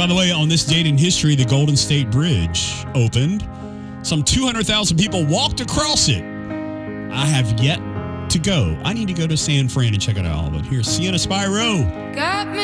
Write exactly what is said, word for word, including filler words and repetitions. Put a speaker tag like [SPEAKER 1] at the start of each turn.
[SPEAKER 1] By the way, on this date in history, the Golden State Bridge opened. Some two hundred thousand people walked across it. I have yet to go. I need to go to San Fran and check it out. But here's Sienna Spyro.
[SPEAKER 2] Got me